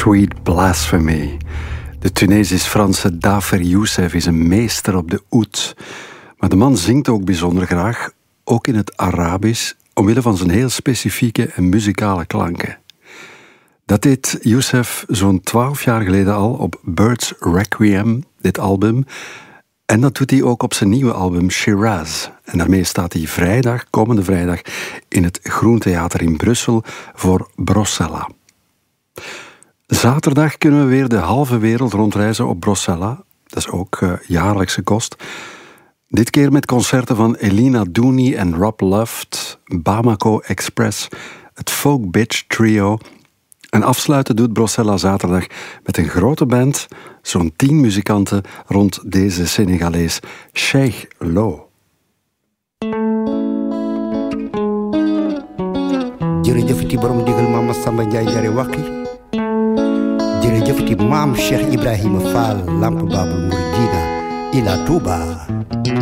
Sweet Blasphemy. De Tunesisch-Franse Dafer Youssef is een meester op de oud. Maar de man zingt ook bijzonder graag, ook in het Arabisch, omwille van zijn heel specifieke en muzikale klanken. Dat deed Youssef zo'n 12 jaar geleden al op Birds Requiem, dit album. En dat doet hij ook op zijn nieuwe album Shiraz. En daarmee staat hij komende vrijdag, in het Groentheater in Brussel voor Brossella. Zaterdag kunnen we weer de halve wereld rondreizen op Brossella. Dat is ook jaarlijkse kost. Dit keer met concerten van Elina Dooney en Rob Luft, Bamako Express, het Folk Bitch Trio. En afsluiten doet Brossella zaterdag met een grote band, zo'n 10 muzikanten rond deze Senegalees Cheikh Lo. Jërëjëfati borom digal Mama Samba Ndiaye jare wakki jërëjëfati maam Cheikh Ibrahima Fall Lamp Babul Mouridina ila Touba